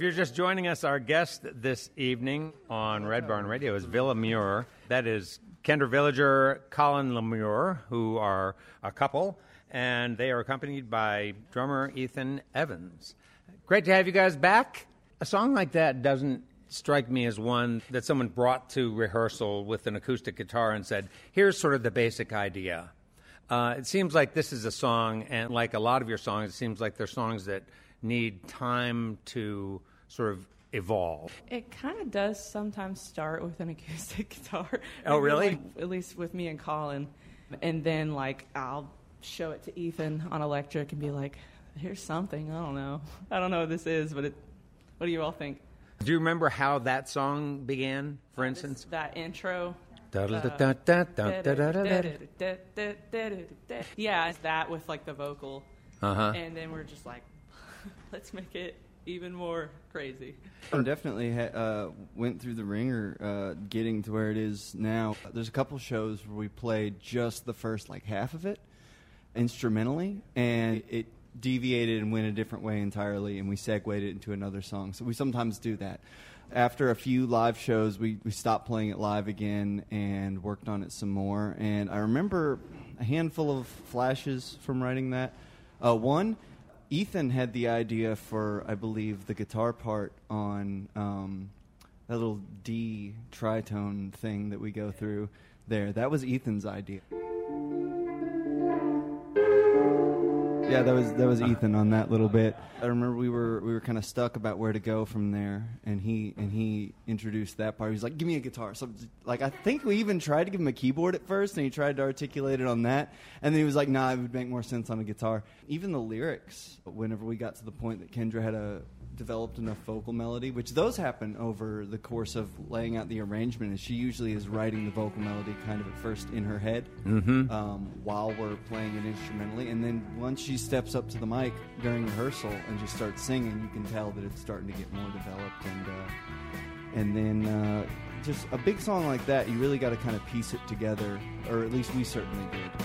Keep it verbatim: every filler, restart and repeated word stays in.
If you're just joining us, our guest this evening on Red Barn Radio is Villa Muir. That is Kendra Villager, Colin Lemure, who are a couple, and they are accompanied by drummer Ethan Evans. Great to have you guys back. A song like that doesn't strike me as one that someone brought to rehearsal with an acoustic guitar and said, here's sort of the basic idea. Uh, it seems like this is a song, and like a lot of your songs, it seems like they're songs that need time to sort of evolve. It kind of does sometimes start with an acoustic guitar. Oh, really? Like, at least with me and Colin. And then, like, I'll show it to Ethan on electric and be like, here's something. I don't know. I don't know what this is, but it, what do you all think? Do you remember how that song began, for instance? This, that intro. Yeah, it's that with, like, the vocal. Uh-huh. And then we're just like, let's make it even more crazy. I definitely ha- uh, went through the ringer uh, getting to where it is now. There's a couple shows where we played just the first like half of it instrumentally, and it deviated and went a different way entirely, and we segued it into another song. So we sometimes do that. After a few live shows, we, we stopped playing it live again and worked on it some more. And I remember a handful of flashes from writing that. Uh, one, Ethan had the idea for, I believe, the guitar part on um, that little D tritone thing that we go through there. That was Ethan's idea. Yeah, that was that was Ethan on that little bit. I remember we were we were kind of stuck about where to go from there, and he and he introduced that part. He was like, "Give me a guitar." So, like, I think we even tried to give him a keyboard at first, and he tried to articulate it on that, and then he was like, "Nah, it would make more sense on a guitar." Even the lyrics, whenever we got to the point that Kendra had a developed enough vocal melody, which those happen over the course of laying out the arrangement, and she usually is writing the vocal melody kind of at first in her head mm-hmm. um, while we're playing it instrumentally, and then once she steps up to the mic during rehearsal and just starts singing, you can tell that it's starting to get more developed, and uh, and then uh, just a big song like that, you really got to kind of piece it together, or at least we certainly did.